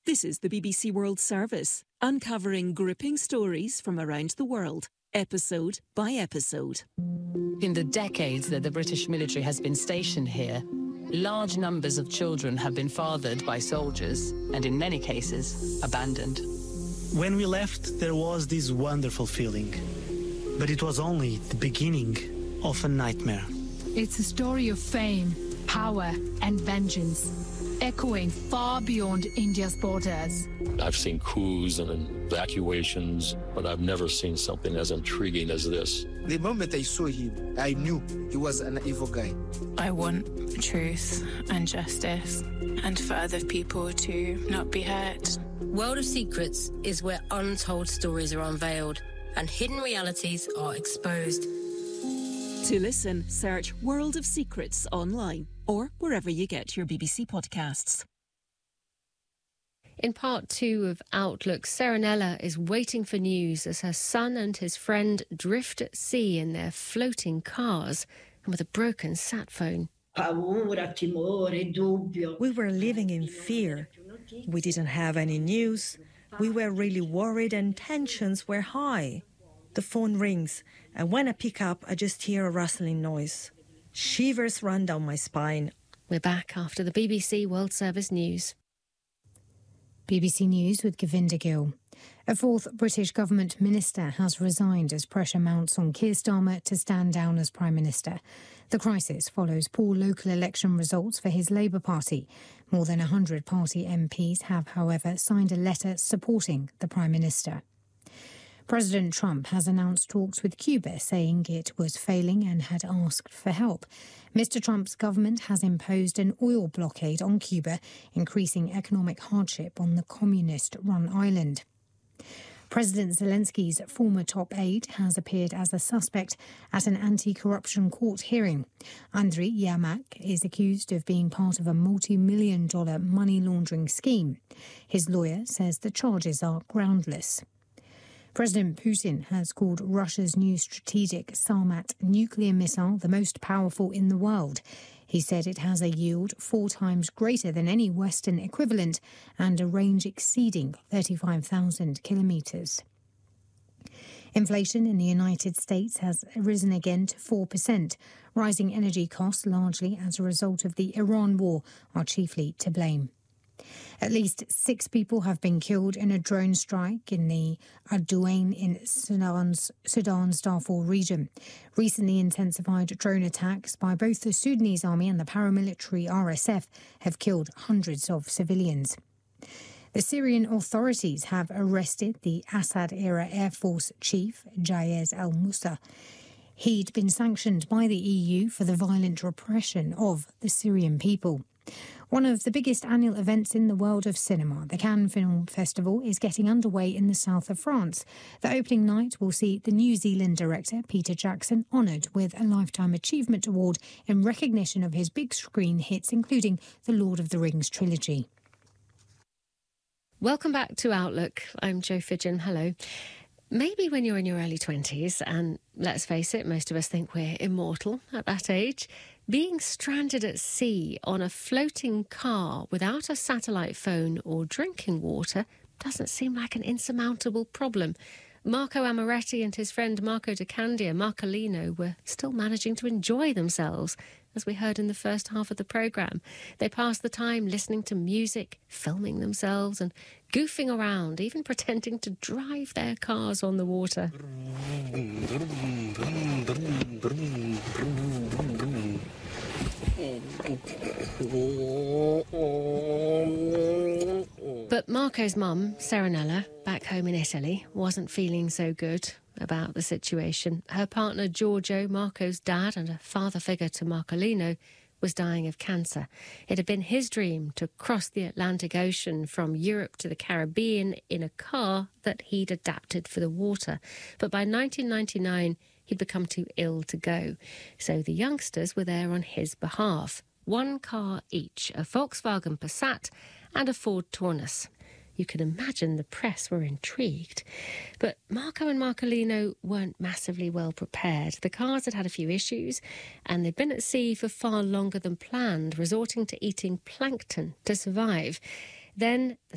This is the BBC World Service, uncovering gripping stories from around the world, episode by episode. In the decades that the British military has been stationed here, large numbers of children have been fathered by soldiers and, in many cases, abandoned. When we left, there was this wonderful feeling. But it was only the beginning of a nightmare. It's a story of fame, power, and vengeance, echoing far beyond India's borders. I've seen coups and evacuations, but I've never seen something as intriguing as this. The moment I saw him, I knew he was an evil guy. I want truth and justice, and for other people to not be hurt. World of Secrets is where untold stories are unveiled and hidden realities are exposed. To listen, search World of Secrets online or wherever you get your BBC podcasts. In part 2 of Outlook, Serenella is waiting for news as her son and his friend drift at sea in their floating cars and with a broken sat phone. We were living in fear. We didn't have any news. We were really worried and tensions were high. The phone rings, and when I pick up, I just hear a rustling noise. Shivers run down my spine. We're back after the BBC World Service News. BBC News with Govinda Gill. A fourth British government minister has resigned as pressure mounts on Keir Starmer to stand down as Prime Minister. The crisis follows poor local election results for his Labour Party. More than 100 party MPs have, however, signed a letter supporting the Prime Minister. President Trump has announced talks with Cuba, saying it was failing and had asked for help. Mr. Trump's government has imposed an oil blockade on Cuba, increasing economic hardship on the communist-run island. President Zelensky's former top aide has appeared as a suspect at an anti-corruption court hearing. Andriy Yermak is accused of being part of a multi-million-dollar money laundering scheme. His lawyer says the charges are groundless. President Putin has called Russia's new strategic Sarmat nuclear missile the most powerful in the world. He said it has a yield 4 times greater than any Western equivalent and a range exceeding 35,000 kilometres. Inflation in the United States has risen again to 4%. Rising energy costs, largely as a result of the Iran war, are chiefly to blame. At least 6 people have been killed in a drone strike in the Ad-Duain in Sudan's Darfur region. Recently intensified drone attacks by both the Sudanese army and the paramilitary RSF have killed hundreds of civilians. The Syrian authorities have arrested the Assad-era Air Force chief, Jayez al-Musa. He'd been sanctioned by the EU for the violent repression of the Syrian people. One of the biggest annual events in the world of cinema, the Cannes Film Festival, is getting underway in the south of France. The opening night will see the New Zealand director Peter Jackson honoured with a Lifetime Achievement Award in recognition of his big screen hits, including the Lord of the Rings trilogy. Welcome back to Outlook. I'm Jo Fidgen. Hello. Maybe when you're in your early 20s, and let's face it, most of us think we're immortal at that age, being stranded at sea on a floating car without a satellite phone or drinking water doesn't seem like an insurmountable problem. Marco Amoretti and his friend Marco Di Candia, Marcolino, were still managing to enjoy themselves, as we heard in the first half of the programme. They passed the time listening to music, filming themselves and goofing around, even pretending to drive their cars on the water. But Marco's mum, Serenella, back home in Italy, wasn't feeling so good about the situation. Her partner Giorgio, Marco's dad and a father figure to Marcolino, was dying of cancer. It had been his dream to cross the Atlantic Ocean from Europe to the Caribbean in a car that he'd adapted for the water. But by 1999, he'd become too ill to go. So the youngsters were there on his behalf. 1 car each, a Volkswagen Passat and a Ford Taunus. You can imagine the press were intrigued. But Marco and Marcolino weren't massively well prepared. The cars had had a few issues, and they'd been at sea for far longer than planned, resorting to eating plankton to survive. Then the